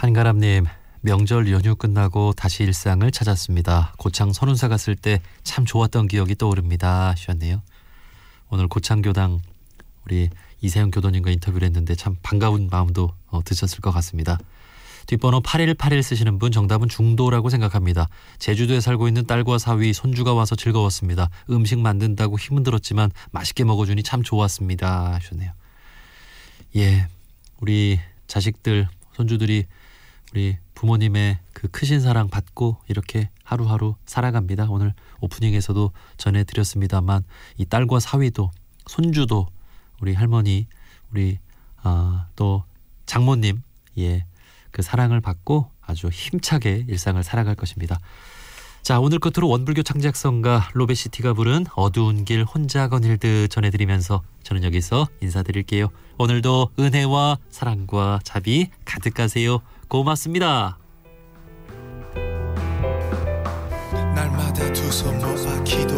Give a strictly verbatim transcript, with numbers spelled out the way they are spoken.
한가람님, 명절 연휴 끝나고 다시 일상을 찾았습니다. 고창 선운사 갔을 때 참 좋았던 기억이 떠오릅니다 하셨네요. 오늘 고창교당 우리 이세영 교도님과 인터뷰를 했는데 참 반가운 마음도 어, 드셨을 것 같습니다. 뒷번호 팔일팔일 쓰시는 분, 정답은 중도라고 생각합니다. 제주도에 살고 있는 딸과 사위, 손주가 와서 즐거웠습니다. 음식 만든다고 힘은 들었지만 맛있게 먹어주니 참 좋았습니다 하셨네요. 예, 우리 자식들, 손주들이 우리 부모님의 그 크신 사랑 받고 이렇게 하루하루 살아갑니다. 오늘 오프닝에서도 전해드렸습니다만 이 딸과 사위도 손주도 우리 할머니, 우리 아, 또 장모님, 예, 그 사랑을 받고 아주 힘차게 일상을 살아갈 것입니다. 자, 오늘 끝으로 원불교 창작성가 로베시티가 부른 어두운 길 혼자 거닐듯 전해드리면서 저는 여기서 인사드릴게요. 오늘도 은혜와 사랑과 자비 가득하세요. 고맙습니다. 날마다 두 손 모아 기도